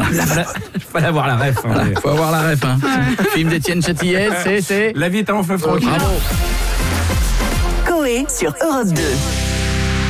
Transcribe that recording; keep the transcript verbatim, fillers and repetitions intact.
Faut avoir la ref. Hein. Voilà, faut avoir la ref. Hein. Film d'Étienne Châtillet, c'est, c'est... La vie est un long fleuve tranquille. Bravo. Coé sur Europe deux.